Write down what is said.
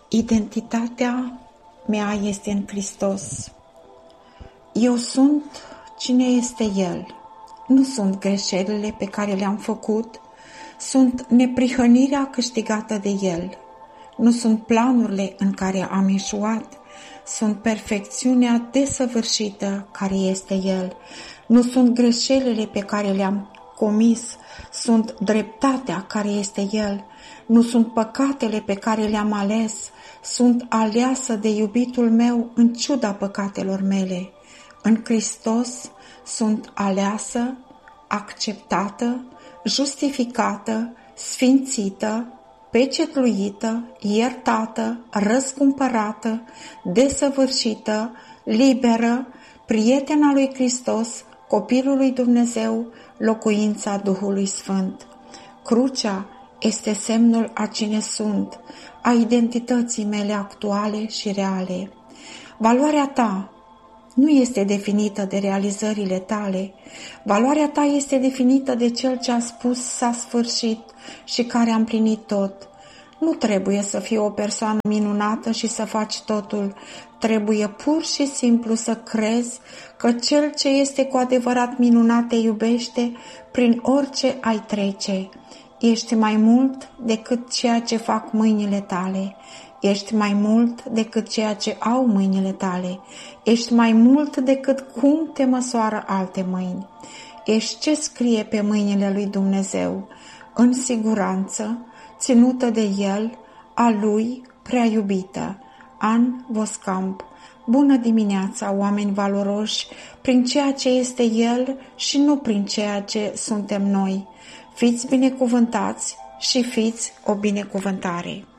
Identitatea mea este în Hristos. Eu sunt cine este El. Nu sunt greșelile pe care le-am făcut, sunt neprihănirea câștigată de El. Nu sunt planurile în care am eșuat, sunt perfecțiunea desăvârșită care este El. Nu sunt greșelile pe care le-am comis, sunt dreptatea care este El. Nu sunt păcatele pe care le-am ales, sunt aleasă de iubitul meu în ciuda păcatelor mele. În Hristos sunt aleasă, acceptată, justificată, sfințită, pecetluită, iertată, răscumpărată, desăvârșită, liberă, prietena lui Hristos, copilul lui Dumnezeu, locuința Duhului Sfânt. Crucea este semnul a cine sunt, a identității mele actuale și reale. Valoarea ta nu este definită de realizările tale. Valoarea ta este definită de Cel ce a spus s-a sfârșit și care a împlinit tot. Nu trebuie să fii o persoană minunată și să faci totul. Trebuie pur și simplu să crezi că Cel ce este cu adevărat minunat te iubește prin orice ai trece. Ești mai mult decât ceea ce fac mâinile tale. Ești mai mult decât ceea ce au mâinile tale. Ești mai mult decât cum te măsoară alte mâini. Ești ce scrie pe mâinile lui Dumnezeu, în siguranță, ținută de El, a Lui prea iubită. An Voscamp. Bună dimineața, oameni valoroși, prin ceea ce este El și nu prin ceea ce suntem noi. Fiți binecuvântați și fiți o binecuvântare.